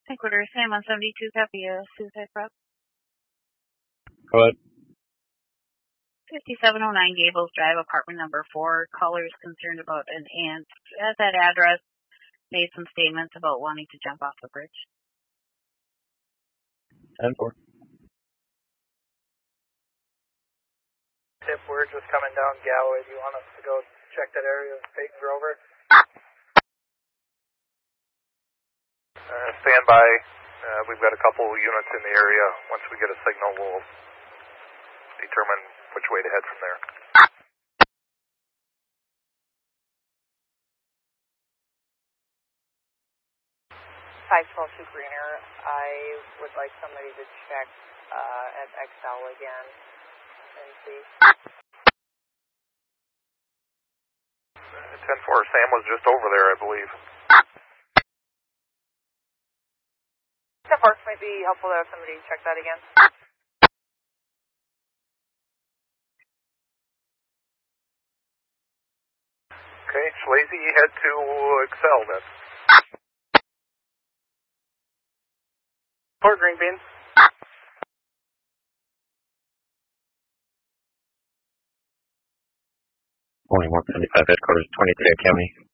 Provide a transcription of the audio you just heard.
Headquarters, Sam 172, copy a suicide prop. Go ahead. 5709 Gables Drive, apartment number 4. Caller is concerned about an aunt at that address. Made some statements about wanting to jump off the bridge. 10-4. Tip, we're just coming down Galloway. Do you want us to go check that area of Peyton Grover? Stand by. We've got a couple units in the area. Once we get a signal, we'll determine which way to head from there. Greener. I would like somebody to check at XL again and see. 10-4, Sam was just over there, I believe. That park might be helpful to have somebody check that again. Okay, Schlazy, head to Excel then. Port Green Beans. Morning, 175 headquarters, 23 Academy.